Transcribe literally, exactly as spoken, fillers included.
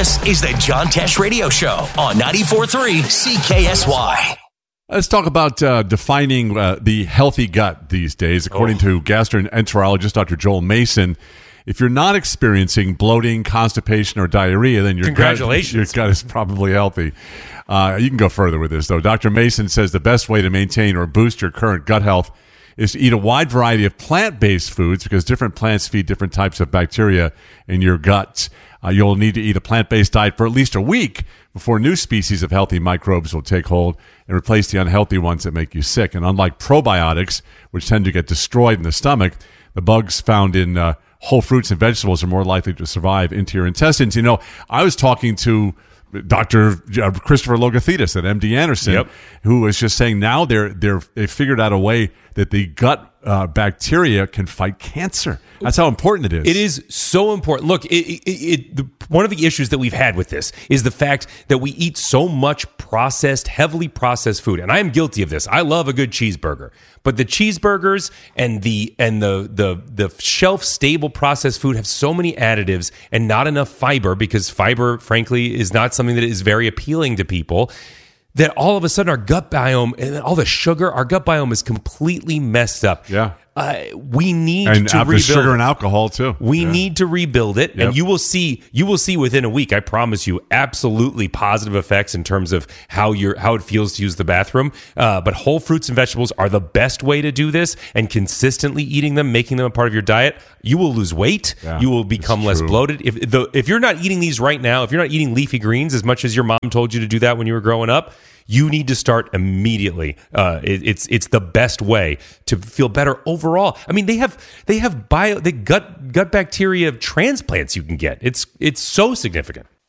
This is the John Tesh Radio Show on ninety-four point three C K S Y. Let's talk about uh, defining uh, the healthy gut these days. According oh. to gastroenterologist Doctor Joel Mason, if you're not experiencing bloating, constipation, or diarrhea, then your Congratulations. gut, your gut is probably healthy. Uh, you can go further with this, though. Doctor Mason says the best way to maintain or boost your current gut health is to eat a wide variety of plant-based foods, because different plants feed different types of bacteria in your guts. Uh, you'll need to eat a plant-based diet for at least a week before new species of healthy microbes will take hold and replace the unhealthy ones that make you sick. And unlike probiotics, which tend to get destroyed in the stomach, the bugs found in uh, whole fruits and vegetables are more likely to survive into your intestines. You know, I was talking to Doctor Christopher Logothetis at M D Anderson, yep. who was just saying now they're they're they figured out a way that the gut uh, bacteria can fight cancer. That's how important it is. It is so important. Look, it, it, it, the, one of the issues that we've had with this is the fact that we eat so much processed, heavily processed food, and I am guilty of this. I love a good cheeseburger, but the cheeseburgers and the and the the the shelf stable processed food have so many additives and not enough fiber, because fiber, frankly, is not something that is very appealing to people, that all of a sudden our gut biome and all the sugar, our gut biome is completely messed up. Yeah. Uh, we need and to uh, rebuild sugar it. and alcohol too. We yeah. need to rebuild it, Yep. and you will see. You will see within a week. I promise you, absolutely positive effects in terms of how you're how it feels to use the bathroom. Uh, but whole fruits and vegetables are the best way to do this, and consistently eating them, making them a part of your diet, you will lose weight. Yeah, you will become less true. bloated. If the if you're not eating these right now, if you're not eating leafy greens as much as your mom told you to do that when you were growing up, you need to start immediately. Uh, it, it's it's the best way to feel better overall. I mean, they have they have bio the gut gut bacteria transplants you can get. It's it's so significant.